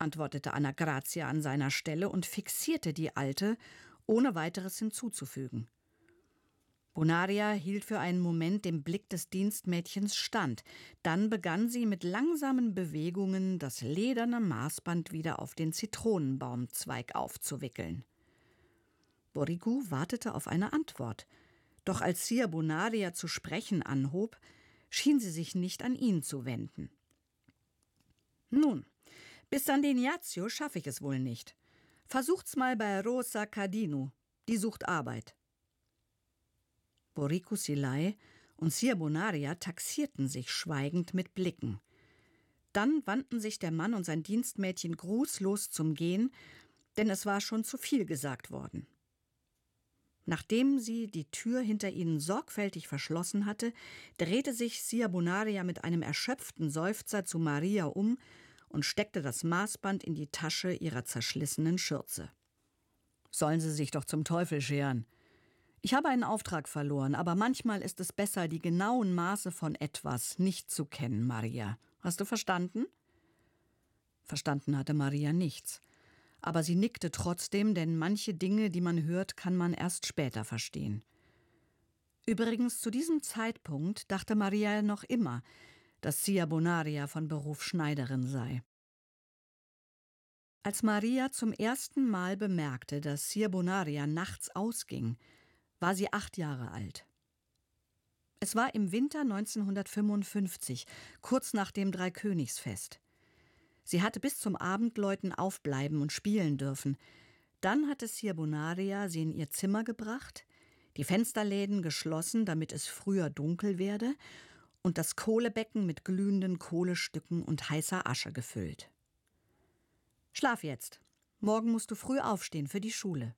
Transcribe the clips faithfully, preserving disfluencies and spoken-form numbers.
antwortete Anna Grazia an seiner Stelle und fixierte die Alte, ohne weiteres hinzuzufügen. Bonaria hielt für einen Moment dem Blick des Dienstmädchens stand. Dann begann sie mit langsamen Bewegungen das lederne Maßband wieder auf den Zitronenbaumzweig aufzuwickeln. Borrico wartete auf eine Antwort. Doch als Signor Bonaria zu sprechen anhob, schien sie sich nicht an ihn zu wenden. »Nun, bis San Ignazio schaffe ich es wohl nicht. Versucht's mal bei Rosa Cardino. Die sucht Arbeit.« Borrico Silaj und Signor Bonaria taxierten sich schweigend mit Blicken. Dann wandten sich der Mann und sein Dienstmädchen grußlos zum Gehen, denn es war schon zu viel gesagt worden. Nachdem sie die Tür hinter ihnen sorgfältig verschlossen hatte, drehte sich Signor Bonaria mit einem erschöpften Seufzer zu Maria um und steckte das Maßband in die Tasche ihrer zerschlissenen Schürze. »Sollen Sie sich doch zum Teufel scheren. Ich habe einen Auftrag verloren, aber manchmal ist es besser, die genauen Maße von etwas nicht zu kennen, Maria. Hast du verstanden?« Verstanden hatte Maria nichts. Aber sie nickte trotzdem, denn manche Dinge, die man hört, kann man erst später verstehen. Übrigens, zu diesem Zeitpunkt dachte Maria noch immer, dass Signor Bonaria von Beruf Schneiderin sei. Als Maria zum ersten Mal bemerkte, dass Signor Bonaria nachts ausging, war sie acht Jahre alt. Es war im Winter neunzehnhundertfünfundfünfzig, kurz nach dem Dreikönigsfest. Sie hatte bis zum Abendläuten aufbleiben und spielen dürfen. Dann hatte Signor Bonaria sie in ihr Zimmer gebracht, die Fensterläden geschlossen, damit es früher dunkel werde, und das Kohlebecken mit glühenden Kohlestücken und heißer Asche gefüllt. »Schlaf jetzt. Morgen musst du früh aufstehen für die Schule.«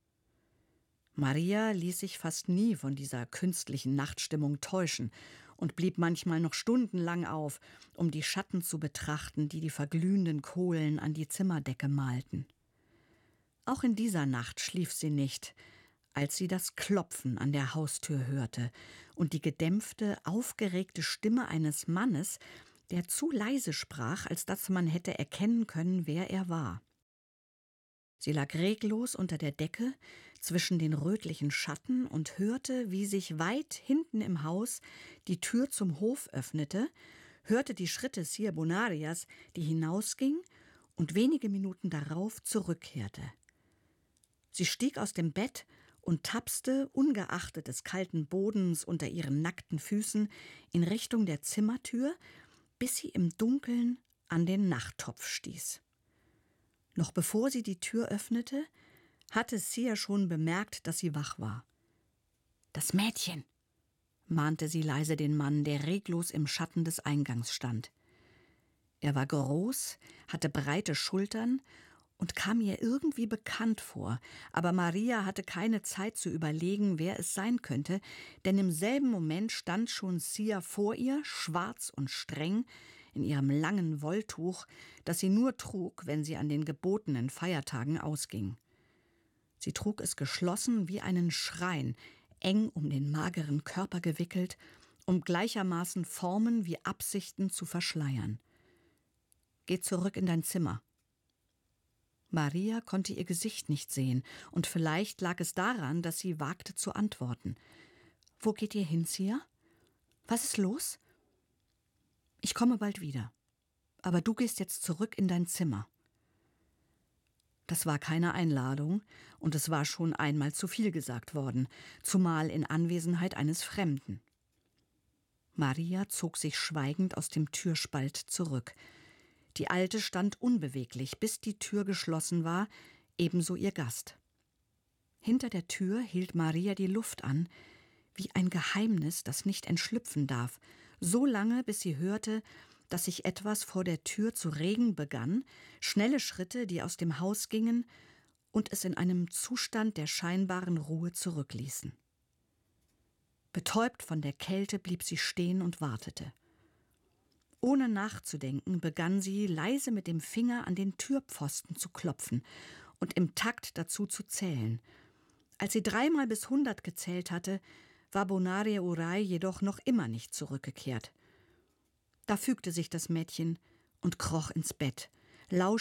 Maria ließ sich fast nie von dieser künstlichen Nachtstimmung täuschen und blieb manchmal noch stundenlang auf, um die Schatten zu betrachten, die die verglühenden Kohlen an die Zimmerdecke malten. Auch in dieser Nacht schlief sie nicht, als sie das Klopfen an der Haustür hörte und die gedämpfte, aufgeregte Stimme eines Mannes, der zu leise sprach, als dass man hätte erkennen können, wer er war. Sie lag reglos unter der Decke zwischen den rötlichen Schatten und hörte, wie sich weit hinten im Haus die Tür zum Hof öffnete, hörte die Schritte Signor Bonarias, die hinausging und wenige Minuten darauf zurückkehrte. Sie stieg aus dem Bett und tapste, ungeachtet des kalten Bodens unter ihren nackten Füßen, in Richtung der Zimmertür, bis sie im Dunkeln an den Nachttopf stieß. Noch bevor sie die Tür öffnete, hatte Sia schon bemerkt, dass sie wach war. »Das Mädchen«, mahnte sie leise den Mann, der reglos im Schatten des Eingangs stand. Er war groß, hatte breite Schultern und kam ihr irgendwie bekannt vor, aber Maria hatte keine Zeit zu überlegen, wer es sein könnte, denn im selben Moment stand schon Sia vor ihr, schwarz und streng, in ihrem langen Wolltuch, das sie nur trug, wenn sie an den gebotenen Feiertagen ausging. Sie trug es geschlossen wie einen Schrein, eng um den mageren Körper gewickelt, um gleichermaßen Formen wie Absichten zu verschleiern. »Geh zurück in dein Zimmer.« Maria konnte ihr Gesicht nicht sehen, und vielleicht lag es daran, dass sie wagte zu antworten. »Wo geht ihr hin, Sia? Was ist los?« »Ich komme bald wieder. Aber du gehst jetzt zurück in dein Zimmer.« Das war keine Einladung, und es war schon einmal zu viel gesagt worden, zumal in Anwesenheit eines Fremden. Maria zog sich schweigend aus dem Türspalt zurück. Die Alte stand unbeweglich, bis die Tür geschlossen war, ebenso ihr Gast. Hinter der Tür hielt Maria die Luft an, wie ein Geheimnis, das nicht entschlüpfen darf, so lange, bis sie hörte, dass sich etwas vor der Tür zu regen begann, schnelle Schritte, die aus dem Haus gingen und es in einem Zustand der scheinbaren Ruhe zurückließen. Betäubt von der Kälte blieb sie stehen und wartete. Ohne nachzudenken begann sie, leise mit dem Finger an den Türpfosten zu klopfen und im Takt dazu zu zählen. Als sie dreimal bis hundert gezählt hatte, war Bonaria Urey jedoch noch immer nicht zurückgekehrt. Da fügte sich das Mädchen und kroch ins Bett, lauschte